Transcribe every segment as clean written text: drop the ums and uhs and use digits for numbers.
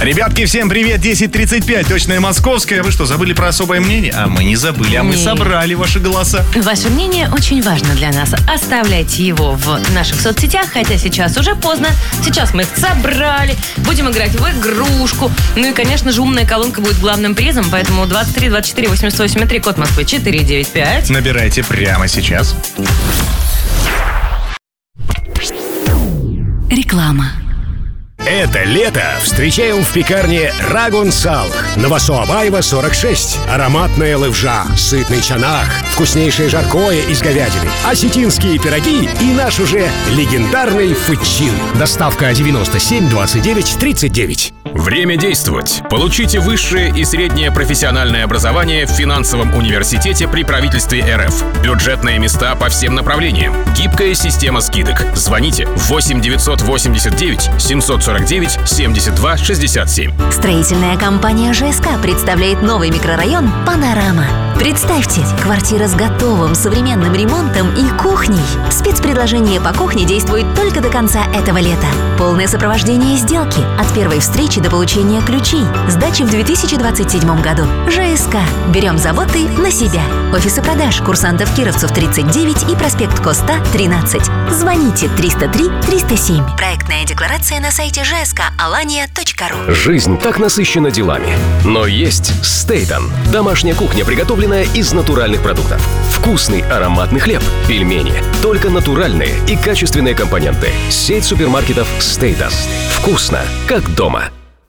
Ребятки, всем привет, 10:35, точное московское. Вы что, забыли про особое мнение? А мы не забыли, мы собрали ваши голоса. Ваше мнение очень важно для нас. Оставляйте его в наших соцсетях, хотя сейчас уже поздно. Сейчас мы их собрали, будем играть в игрушку. Ну и, конечно же, умная колонка будет главным призом, поэтому 23 24 88 3, код Москвы 495. Набирайте прямо сейчас. Реклама. Это лето встречаем в пекарне Рагун Сал. Новосоабаева, 46. Ароматная левжа, сытный чанах, вкуснейшее жаркое из говядины, осетинские пироги и наш уже легендарный фычин. Доставка 97 29 39. Время действовать. Получите высшее и среднее профессиональное образование в финансовом университете при правительстве РФ. Бюджетные места по всем направлениям. Гибкая система скидок. Звоните 8 989 749 72 67. Строительная компания ЖСК представляет новый микрорайон «Панорама». Представьте, квартира с готовым современным ремонтом и кухней. Спецпредложение по кухне действует только до конца этого лета. Полное сопровождение сделки от первой встречи до получения ключей. Сдачи в 2027 году. ЖСК. Берем заботы на себя. Офисы продаж курсантов Кировцев 39 и проспект Коста 13. Звоните 303 307. Проектная декларация на сайте jsalania.ru. Жизнь так насыщена делами. Но есть Стейтон. Домашняя кухня, приготовленная из натуральных продуктов. Вкусный ароматный хлеб, пельмени. Только натуральные и качественные компоненты. Сеть супермаркетов Стейтон. Вкусно, как дома.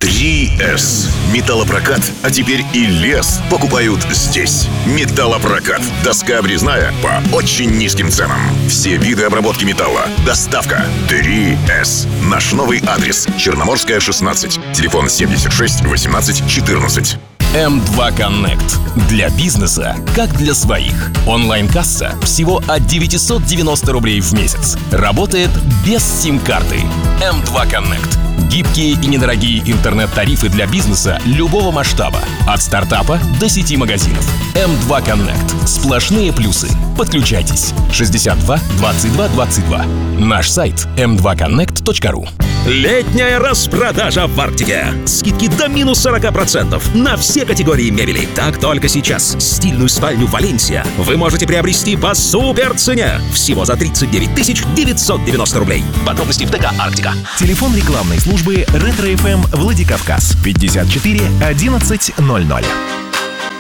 3С. Металлопрокат, а теперь и лес покупают здесь. Металлопрокат. Доска обрезная по очень низким ценам. Все виды обработки металла. Доставка. 3С. Наш новый адрес. Черноморская, 16. Телефон 76 18 14. М2 Connect. Для бизнеса, как для своих. Онлайн-касса всего от 990 рублей в месяц. Работает без сим-карты. М2 Connect. Гибкие и недорогие интернет-тарифы для бизнеса любого масштаба. От стартапа до сети магазинов. М2 Connect. Сплошные плюсы. Подключайтесь. 62 22 22. Наш сайт m2connect.ru. Летняя распродажа в Арктике. Скидки до минус 40% на все категории мебели. Так только сейчас. Стильную спальню «Валенсия» вы можете приобрести по супер цене. Всего за 39 990 рублей. Подробности в ТК «Арктика». Телефон рекламной службы «Ретро-ФМ» Владикавказ 54 11 00.